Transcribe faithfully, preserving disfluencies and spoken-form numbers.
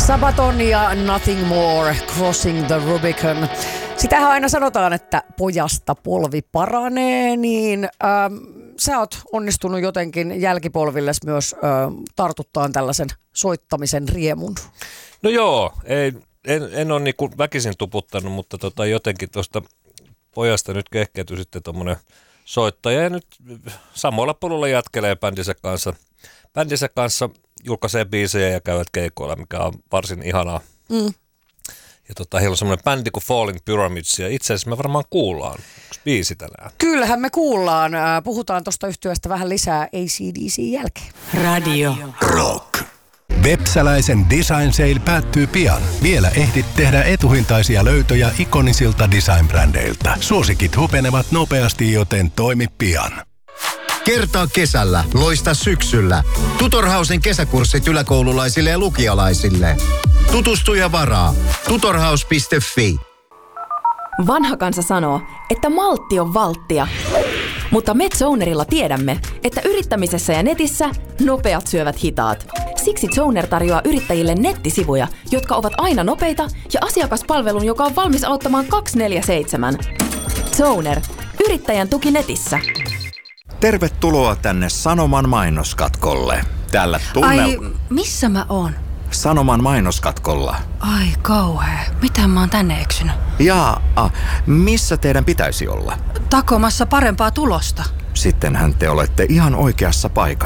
Sabaton ja Nothing More, Crossing the Rubicon. Sitähän aina sanotaan, että pojasta polvi paranee, niin ähm, sä oot onnistunut jotenkin jälkipolvilles myös äh, tartuttaan tällaisen soittamisen riemun. No joo, ei, en, en ole niin kuin väkisin tuputtanut, mutta tota jotenkin tuosta pojasta nyt kehkeytyi sitten tommonen soittaja ja nyt samoilla polulla jatkelee bändinsä kanssa. Bändinsä kanssa julkaisee biisejä ja käyvät keikoilla, mikä on varsin ihanaa. Mm. Ja tota, heillä on semmoinen bändi kuin Falling Pyramids ja itse asiassa me varmaan kuullaan yksi biisi tänään. Kyllähän me kuullaan. Puhutaan tuosta yhtyeestä vähän lisää A C D C jälkeen. Radio Rock. Vepsäläisen Design Sale päättyy pian. Vielä ehdit tehdä etuhintaisia löytöjä ikonisilta design-brändeiltä. Suosikit hupenevat nopeasti, joten toimi pian. Kertaa kesällä, loista syksyllä. Tutorhausen kesäkurssit yläkoululaisille ja lukialaisille. Tutustu ja varaa. tutorhaus piste fi. Vanha kansa sanoo, että maltti on valttia. Mutta me Zonerilla tiedämme, että yrittämisessä ja netissä nopeat syövät hitaat. Siksi Zoner tarjoaa yrittäjille nettisivuja, jotka ovat aina nopeita ja asiakaspalvelun, joka on valmis auttamaan kaksikymmentäneljä seitsemän. Zoner. Yrittäjän tuki netissä. Tervetuloa tänne Sanoman mainoskatkolle. Tällä tunnel... Ai, missä mä oon? Sanoman mainoskatkolla. Ai kauhea. Miten mä oon tänne eksynyt? Jaa, missä teidän pitäisi olla? Takomassa parempaa tulosta. Sittenhän te olette ihan oikeassa paikassa.